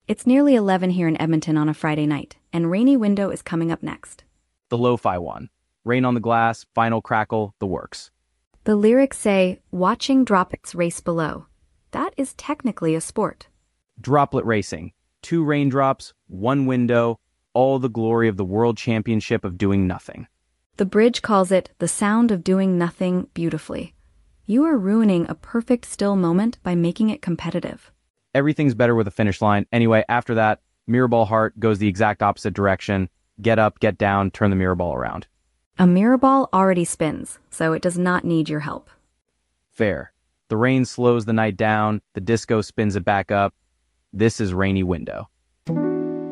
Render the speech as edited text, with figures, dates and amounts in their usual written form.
It's nearly 11 here in Edmonton on a Friday night, and Rainy Window is coming up next. The lo-fi one. Rain on the glass, final crackle, the works. The lyrics say, watching droplets race below. That is technically a sport. Droplet racing. 2 raindrops, 1 window, all the glory of the world championship of doing nothing. The bridge calls it the sound of doing nothing beautifully. You are ruining a perfect still moment by making it competitive. Everything's better with a finish line. Anyway, after that, mirror ball heart goes the exact opposite direction. Get up, get down, turn the mirror ball around. A mirror ball already spins, so it does not need your help. Fair. The rain slows the night down, the disco spins it back up. This is Rainy Window.